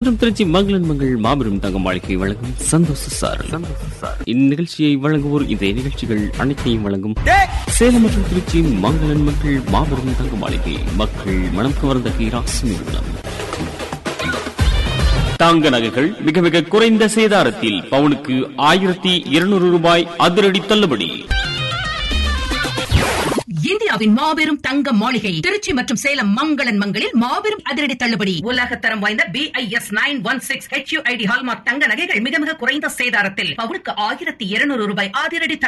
மற்றும் திருச்சி மங்களன் மங்கள் மாபெரும் தங்க மாளிகை வழங்கும் சந்தோஷ சார். இந்நிகழ்ச்சியை வழங்குவோர் இந்த நிகழ்ச்சிகள் அனைத்தையும் வழங்கும் சேலம் மற்றும் திருச்சி மங்களன் மங்கள் மாபெரும் தங்க மாளிகை. மக்கள் மனம் கவர்ந்த ஹீராஸ் நிறுவனம். தங்க நகைகள் மிக மிக குறைந்த சேதாரத்தில் பவுனுக்கு 1200 ரூபாய் அதிரடி தள்ளுபடி. இந்தியாவின் மாபெரும் தங்க மாளிகை திருச்சி மற்றும் சேலம் மங்களன் மங்களில் மாபெரும் அதிரடி தள்ளுபடி. உலகத்தரம் வாய்ந்த BIS 916 HUID ஹால்மார்க் தங்க நகைகள் மிக மிக குறைந்த சேதாரத்தில் பவுனுக்கு 1200 ரூபாய் அதிரடி